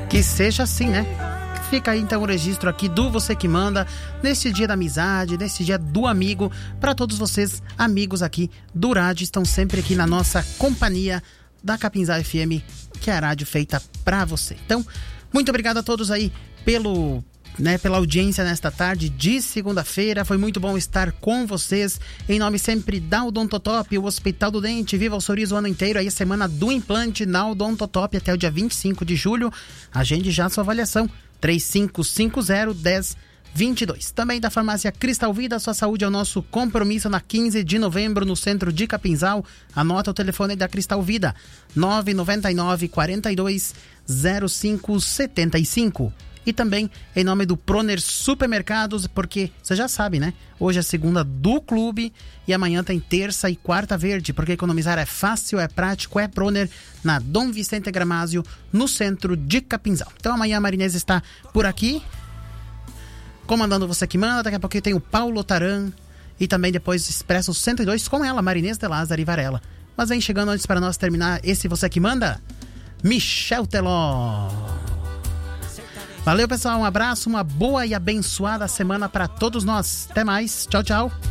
Que seja assim, né? Fica aí então o registro aqui do Você Que Manda, nesse dia da amizade, nesse dia do amigo, para todos vocês, amigos aqui do rádio, estão sempre aqui na nossa companhia da Capinzal FM, que é a rádio feita para você. Então, muito obrigado a todos aí pela audiência nesta tarde de segunda-feira. Foi muito bom estar com vocês. Em nome sempre da Odontotop, o Hospital do Dente. Viva o sorriso o ano inteiro. Aí a semana do implante na Odontotop até o dia 25 de julho. Agende já a sua avaliação. 3550-1022. Também da farmácia Cristal Vida. Sua saúde é o nosso compromisso. Na 15 de novembro no centro de Capinzal. Anota o telefone da Cristal Vida. 999-42-0575. E também em nome do Proner Supermercados, porque você já sabe, né? Hoje é segunda do clube e amanhã tem terça e quarta verde, porque economizar é fácil, é prático, é Proner, na Dom Vicente Gramásio, no centro de Capinzal. Então amanhã a Marinês está por aqui, comandando Você Que Manda. Daqui a pouquinho tem o Paulo Taran e também depois Expresso 102 com ela, Marinês de Lázaro e Varela. Mas vem chegando antes para nós terminar esse Você Que Manda, Michel Teló. Valeu, pessoal, um abraço, uma boa e abençoada semana para todos nós. Até mais, tchau, tchau.